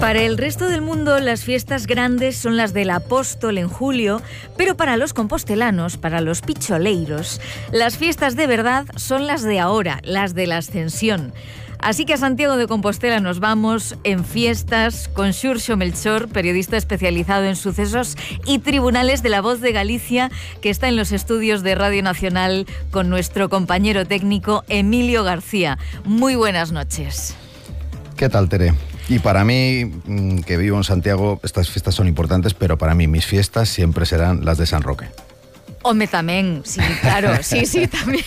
Para el resto del mundo, las fiestas grandes son las del Apóstol en julio, pero para los compostelanos, para los picholeiros, las fiestas de verdad son las de ahora, las de la Ascensión. Así que a Santiago de Compostela nos vamos en fiestas con Xurxo Melchor, periodista especializado en sucesos y tribunales de La Voz de Galicia, que está en los estudios de Radio Nacional con nuestro compañero técnico Emilio García. Muy buenas noches. ¿Qué tal, Tere? Y para mí, que vivo en Santiago, estas fiestas son importantes, pero para mí mis fiestas siempre serán las de San Roque. Home, también, sí, claro, sí, también.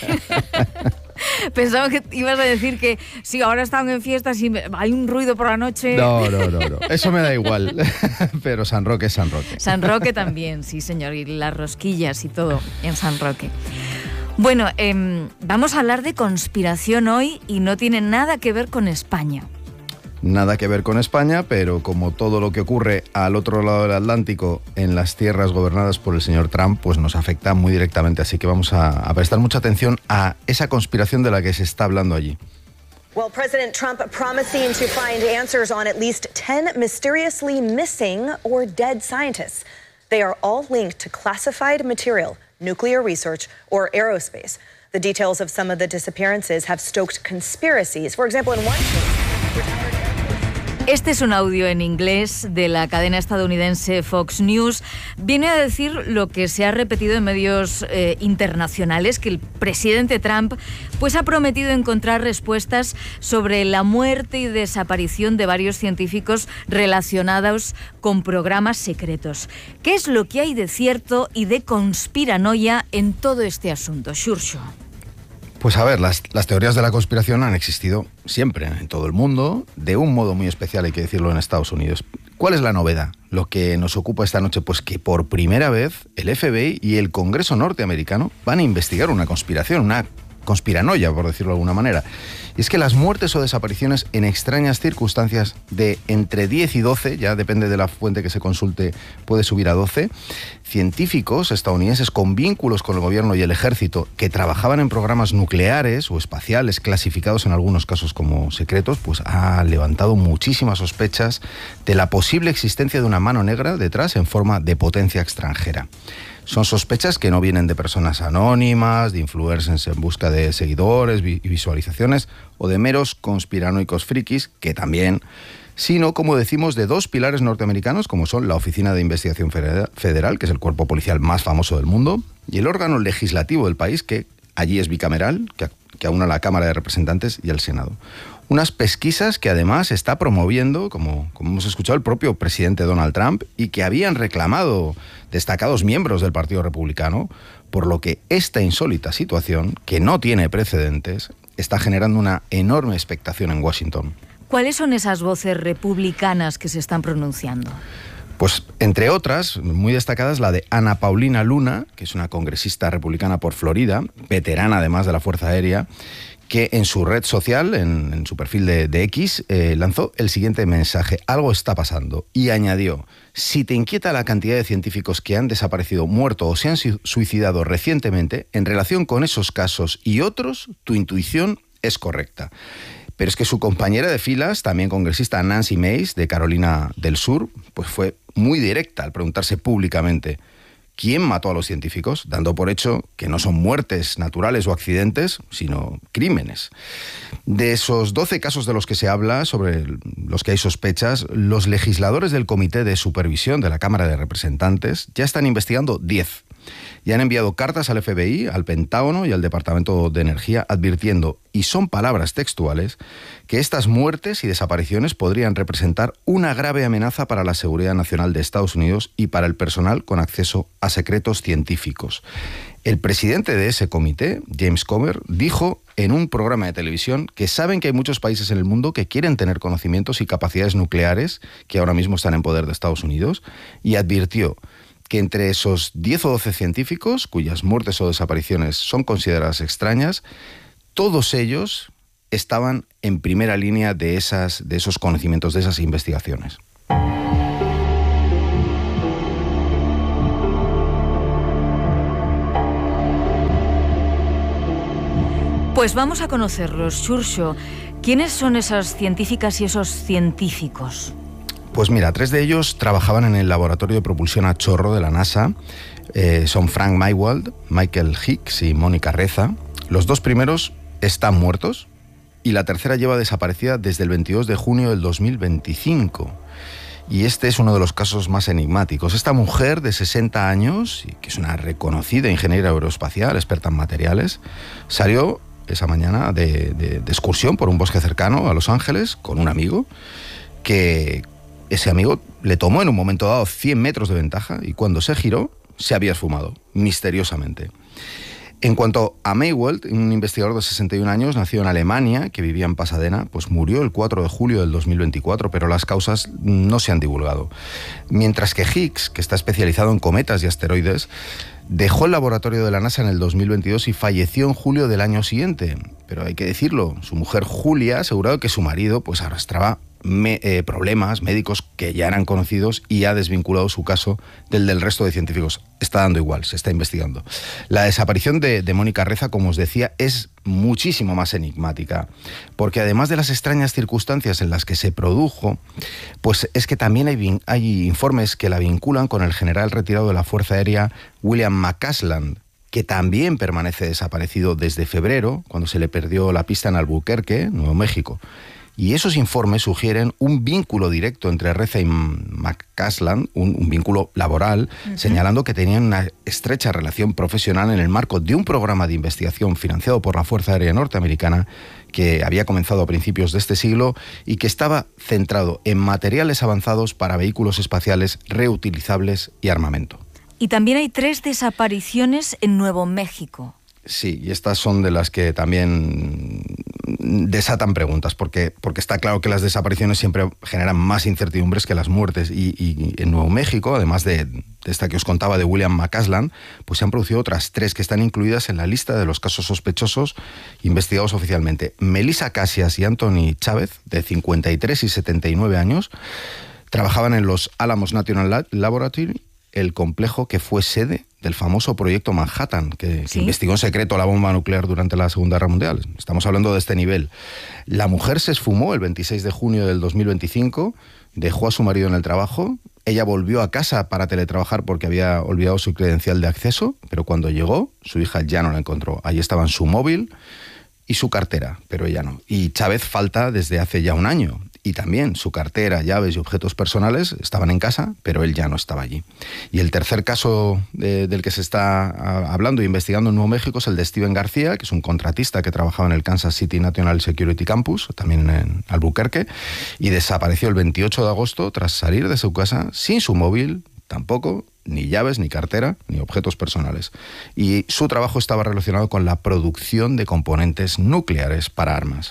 Pensaba que ibas a decir que sí, ahora están en fiestas y hay un ruido por la noche. No, eso me da igual, pero San Roque es San Roque. San Roque también, sí, señor, y las rosquillas y todo en San Roque. Bueno, vamos a hablar de conspiración hoy y no tiene nada que ver con España. Nada que ver con España, pero como todo lo que ocurre al otro lado del Atlántico, en las tierras gobernadas por el señor Trump, pues nos afecta muy directamente. Así que vamos a prestar mucha atención a esa conspiración de la que se está hablando allí. Well, President Trump promising to find answers on at least 10 mysteriously missing or dead scientists. They are all linked to classified material, nuclear research, or aerospace. The details of some of the disappearances have stoked conspiracies. For example, in one case... Este es un audio en inglés de la cadena estadounidense Fox News. Viene a decir lo que se ha repetido en medios internacionales, que el presidente Trump pues ha prometido encontrar respuestas sobre la muerte y desaparición de varios científicos relacionados con programas secretos. ¿Qué es lo que hay de cierto y de conspiranoia en todo este asunto, Xurxo? Pues a ver, las teorías de la conspiración han existido siempre en todo el mundo, de un modo muy especial, hay que decirlo, en Estados Unidos. ¿Cuál es la novedad? Lo que nos ocupa esta noche, pues que por primera vez el FBI y el Congreso norteamericano van a investigar una conspiración, una conspiranoia, por decirlo de alguna manera. Y es que las muertes o desapariciones en extrañas circunstancias de entre 10 y 12, ya depende de la fuente que se consulte, puede subir a 12, científicos estadounidenses con vínculos con el gobierno y el ejército que trabajaban en programas nucleares o espaciales clasificados en algunos casos como secretos, pues ha levantado muchísimas sospechas de la posible existencia de una mano negra detrás en forma de potencia extranjera. Son sospechas que no vienen de personas anónimas, de influencers en busca de seguidores y visualizaciones, o de meros conspiranoicos frikis, que también, sino, como decimos, de dos pilares norteamericanos, como son la Oficina de Investigación Federal, que es el cuerpo policial más famoso del mundo, y el órgano legislativo del país, que allí es bicameral, que aúna la Cámara de Representantes y el Senado. Unas pesquisas que además está promoviendo, como hemos escuchado, el propio presidente Donald Trump, y que habían reclamado destacados miembros del Partido Republicano, por lo que esta insólita situación, que no tiene precedentes, está generando una enorme expectación en Washington. ¿Cuáles son esas voces republicanas que se están pronunciando? Pues, entre otras, muy destacadas, la de Ana Paulina Luna, que es una congresista republicana por Florida, veterana además de la Fuerza Aérea, que en su red social, en su perfil de X, lanzó el siguiente mensaje: algo está pasando, y añadió: si te inquieta la cantidad de científicos que han desaparecido, muerto o se han suicidado recientemente, en relación con esos casos y otros, tu intuición es correcta. Pero es que su compañera de filas, también congresista Nancy Mace, de Carolina del Sur, pues fue muy directa al preguntarse públicamente ¿quién mató a los científicos?, dando por hecho que no son muertes naturales o accidentes, sino crímenes. De esos 12 casos de los que se habla, sobre los que hay sospechas, los legisladores del Comité de Supervisión de la Cámara de Representantes ya están investigando 10. Y han enviado cartas al FBI, al Pentágono y al Departamento de Energía advirtiendo, y son palabras textuales, que estas muertes y desapariciones podrían representar una grave amenaza para la seguridad nacional de Estados Unidos y para el personal con acceso a secretos científicos. El presidente de ese comité, James Comer, dijo en un programa de televisión que saben que hay muchos países en el mundo que quieren tener conocimientos y capacidades nucleares que ahora mismo están en poder de Estados Unidos, y advirtió que entre esos 10 o 12 científicos, cuyas muertes o desapariciones son consideradas extrañas, todos ellos estaban en primera línea de esos conocimientos, de esas investigaciones. Pues vamos a conocerlos, Xurxo. ¿Quiénes son esas científicas y esos científicos? Pues mira, 3 de ellos trabajaban en el laboratorio de propulsión a chorro de la NASA. Son Frank Maywald, Michael Hicks y Mónica Reza. Los 2 primeros están muertos y la tercera lleva desaparecida desde el 22 de junio del 2025. Y este es uno de los casos más enigmáticos. Esta mujer de 60 años, que es una reconocida ingeniera aeroespacial, experta en materiales, salió esa mañana de excursión por un bosque cercano a Los Ángeles con un amigo, que ese amigo le tomó en un momento dado 100 metros de ventaja y cuando se giró se había esfumado, misteriosamente. En cuanto a Maywald, un investigador de 61 años, nacido en Alemania, que vivía en Pasadena, pues murió el 4 de julio del 2024, pero las causas no se han divulgado. Mientras que Hicks, que está especializado en cometas y asteroides, dejó el laboratorio de la NASA en el 2022 y falleció en julio del año siguiente. Pero hay que decirlo, su mujer Julia ha asegurado que su marido pues arrastraba problemas médicos que ya eran conocidos y ha desvinculado su caso del resto de científicos. Está dando igual, se está investigando. La desaparición de Mónica Reza, como os decía, es muchísimo más enigmática, porque además de las extrañas circunstancias en las que se produjo, pues es que también hay informes que la vinculan con el general retirado de la Fuerza Aérea William McCasland, que también permanece desaparecido desde febrero, cuando se le perdió la pista en Albuquerque, Nuevo México. Y esos informes sugieren un vínculo directo entre Reza y McCasland, un vínculo laboral, señalando que tenían una estrecha relación profesional en el marco de un programa de investigación financiado por la Fuerza Aérea Norteamericana que había comenzado a principios de este siglo y que estaba centrado en materiales avanzados para vehículos espaciales reutilizables y armamento. Y también hay 3 desapariciones en Nuevo México. Sí, y estas son de las que también desatan preguntas, porque está claro que las desapariciones siempre generan más incertidumbres que las muertes. Y en Nuevo México, además de esta que os contaba de William McCasland, pues se han producido otras 3 que están incluidas en la lista de los casos sospechosos investigados oficialmente. Melissa Casias y Anthony Chávez, de 53 y 79 años, trabajaban en los Alamos National Laboratory, el complejo que fue sede del famoso proyecto Manhattan, que investigó en secreto la bomba nuclear durante la Segunda Guerra Mundial. Estamos hablando de este nivel. La mujer se esfumó el 26 de junio del 2025, dejó a su marido en el trabajo, ella volvió a casa para teletrabajar porque había olvidado su credencial de acceso, pero cuando llegó, su hija ya no la encontró. Allí estaban su móvil y su cartera, pero ella no. Y Chávez falta desde hace ya un año. Y también su cartera, llaves y objetos personales estaban en casa, pero él ya no estaba allí. Y el tercer caso del que se está hablando e investigando en Nuevo México es el de Steven García, que es un contratista que trabajaba en el Kansas City National Security Campus, también en Albuquerque, y desapareció el 28 de agosto tras salir de su casa sin su móvil, tampoco, ni llaves, ni cartera, ni objetos personales. Y su trabajo estaba relacionado con la producción de componentes nucleares para armas.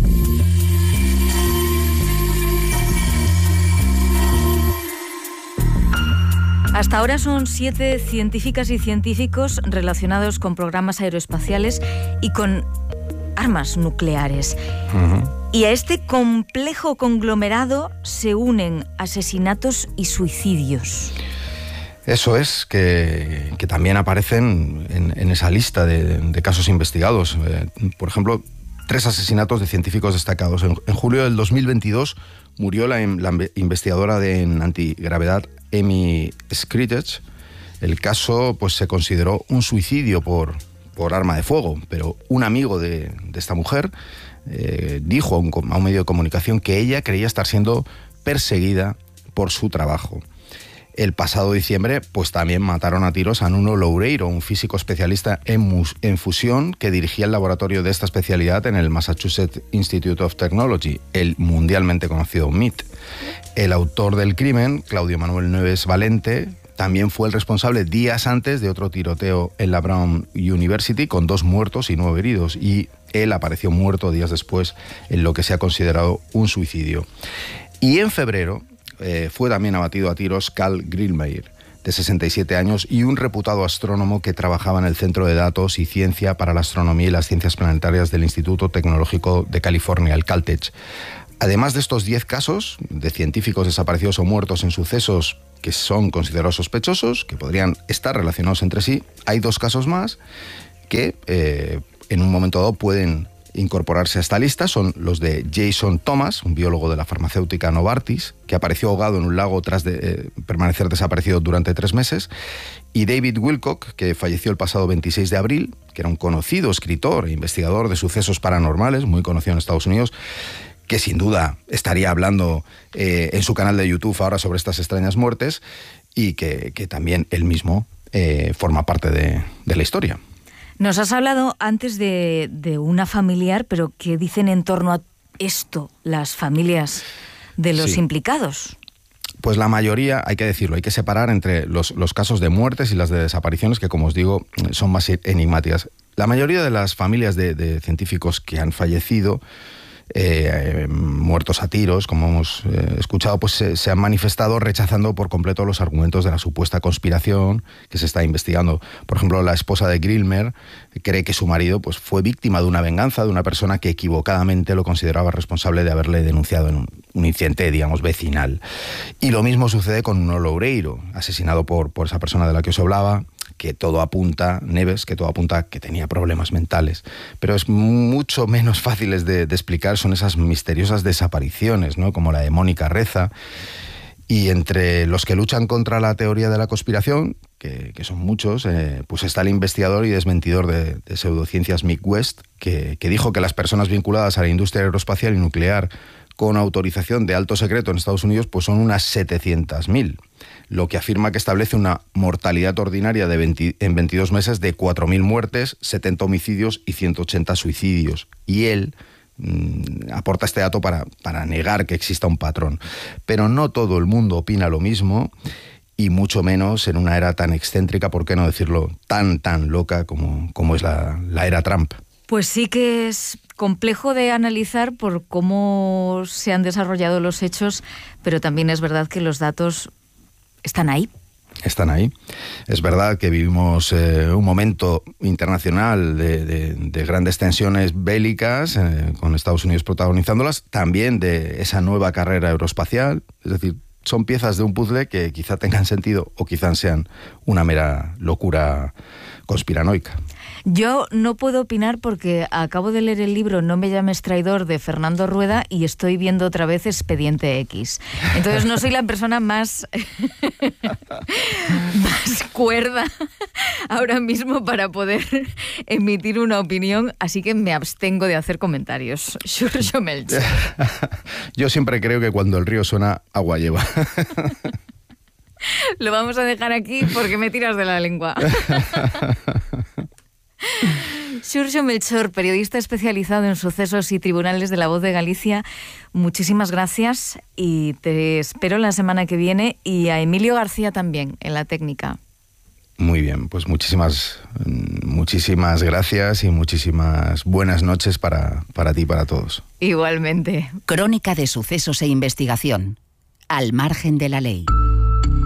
Hasta ahora son 7 científicas y científicos relacionados con programas aeroespaciales y con armas nucleares. Y a este complejo conglomerado se unen asesinatos y suicidios. Eso es, que también aparecen en esa lista de casos investigados. Por ejemplo, 3 asesinatos de científicos destacados. En julio del 2022 murió la investigadora en antigravedad Amy Scritch. El caso pues se consideró un suicidio por arma de fuego, pero un amigo de esta mujer dijo a un medio de comunicación que ella creía estar siendo perseguida por su trabajo. El pasado diciembre, pues también mataron a tiros a Nuno Loureiro, un físico especialista en fusión que dirigía el laboratorio de esta especialidad en el Massachusetts Institute of Technology, el mundialmente conocido MIT. El autor del crimen, Claudio Manuel Neves Valente, también fue el responsable días antes de otro tiroteo en la Brown University con 2 muertos y 9 heridos, y él apareció muerto días después en lo que se ha considerado un suicidio. Y en febrero fue también abatido a tiros Carl Grillmeier, de 67 años, y un reputado astrónomo que trabajaba en el Centro de Datos y Ciencia para la Astronomía y las Ciencias Planetarias del Instituto Tecnológico de California, el Caltech. Además de estos 10 casos de científicos desaparecidos o muertos en sucesos que son considerados sospechosos, que podrían estar relacionados entre sí, hay 2 casos más que en un momento dado pueden incorporarse a esta lista son los de Jason Thomas, un biólogo de la farmacéutica Novartis, que apareció ahogado en un lago tras de permanecer desaparecido durante 3 meses, y David Wilcock, que falleció el pasado 26 de abril, que era un conocido escritor e investigador de sucesos paranormales, muy conocido en Estados Unidos, que sin duda estaría hablando en su canal de YouTube ahora sobre estas extrañas muertes, y que también él mismo forma parte de la historia. Nos has hablado antes de una familiar, pero ¿qué dicen en torno a esto las familias de los implicados? Pues la mayoría, hay que decirlo, hay que separar entre los casos de muertes y las de desapariciones, que como os digo, son más enigmáticas. La mayoría de las familias de científicos que han fallecido, muertos a tiros, como hemos escuchado, pues se han manifestado rechazando por completo los argumentos de la supuesta conspiración que se está investigando. Por ejemplo, la esposa de Grillmer cree que su marido pues fue víctima de una venganza de una persona que equivocadamente lo consideraba responsable de haberle denunciado en un incidente, digamos, vecinal. Y lo mismo sucede con Uno Loureiro, asesinado por esa persona de la que os hablaba, que todo apunta, Neves, que todo apunta que tenía problemas mentales. Pero es mucho menos fáciles de explicar son esas misteriosas desapariciones, ¿no? Como la de Mónica Reza. Y entre los que luchan contra la teoría de la conspiración, que son muchos, pues está el investigador y desmentidor de pseudociencias Mick West, que dijo que las personas vinculadas a la industria aeroespacial y nuclear con autorización de alto secreto en Estados Unidos pues son unas 700.000, lo que afirma que establece una mortalidad ordinaria en 22 meses de 4.000 muertes, 70 homicidios y 180 suicidios. Y él aporta este dato para negar que exista un patrón. Pero no todo el mundo opina lo mismo, y mucho menos en una era tan excéntrica, por qué no decirlo, tan loca como es la era Trump. Pues sí que es complejo de analizar por cómo se han desarrollado los hechos, pero también es verdad que los datos están ahí. Están ahí. Es verdad que vivimos un momento internacional de grandes tensiones bélicas, con Estados Unidos protagonizándolas, también de esa nueva carrera aeroespacial, es decir, son piezas de un puzzle que quizá tengan sentido o quizá sean una mera locura conspiranoica. Yo no puedo opinar porque acabo de leer el libro No me llames traidor de Fernando Rueda y estoy viendo otra vez Expediente X. Entonces no soy la persona más cuerda ahora mismo para poder emitir una opinión, así que me abstengo de hacer comentarios. Xurxo Melchor. Yo siempre creo que cuando el río suena, agua lleva. Lo vamos a dejar aquí porque me tiras de la lengua. Xurxo Melchor, periodista especializado en sucesos y tribunales de La Voz de Galicia, muchísimas gracias y te espero la semana que viene, y a Emilio García también en la técnica. Muy bien, pues muchísimas gracias y muchísimas buenas noches para ti y para todos. Igualmente. Crónica de sucesos e investigación, al margen de la ley.